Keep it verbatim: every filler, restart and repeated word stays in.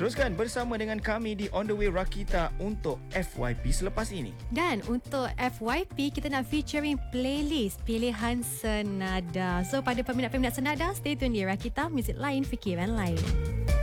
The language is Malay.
Teruskan bersama dengan kami di On The Way Rakita untuk F Y P selepas ini. Dan untuk F Y P, kita nak featuring playlist pilihan senada. So pada peminat-peminat senada, stay tune di Rakita, muzik lain, fikiran lain.